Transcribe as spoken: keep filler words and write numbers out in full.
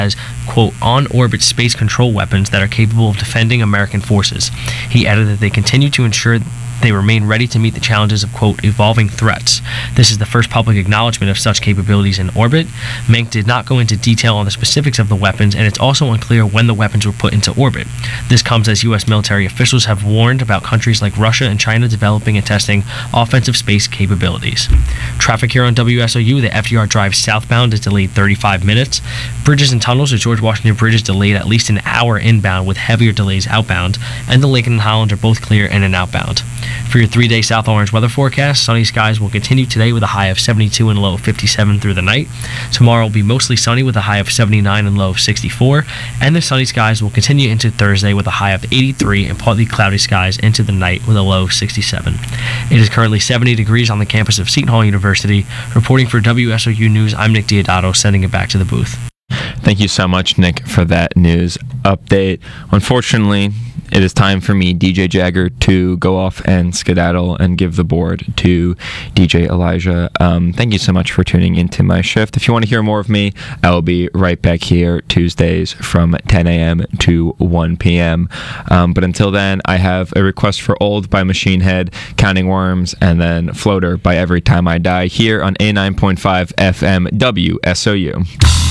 as, quote, on-orbit space control weapons that are capable of defending American forces. He added that they continue to ensure they remain ready to meet the challenges of, quote, evolving threats. This is the first public acknowledgement of such capabilities in orbit. Menk did not go into detail on the specifics of the weapons, and it's also unclear when the weapons were put into orbit. This comes as U S military officials have warned about countries like Russia and China developing and testing offensive space capabilities. Traffic here on W S O U, the F D R Drive southbound is delayed thirty-five minutes. Bridges and tunnels, the George Washington Bridge is delayed at least an hour inbound with heavier delays outbound, and the Lincoln and Holland are both clear in and outbound. For your three-day South Orange weather forecast, sunny skies will continue today with a high of seventy-two and low of fifty-seven through the night. Tomorrow will be mostly sunny with a high of seventy-nine and low of sixty-four, and the sunny skies will continue into Thursday with a high of eighty-three and partly cloudy skies into the night with a low of sixty-seven. It is currently seventy degrees on the campus of Seton Hall University. Reporting for W S O U News, I'm Nick Diodato, sending it back to the booth. Thank you so much, Nick, for that news update. Unfortunately, it is time for me, D J Jagger, to go off and skedaddle and give the board to D J Elijah. Um, thank you so much for tuning into my shift. If you want to hear more of me, I will be right back here Tuesdays from ten a.m. to one p.m. Um, but until then, I have a request for Old by Machine Head, Counting Worms, and then Floater by Every Time I Die here on A nine point five F M W S O U.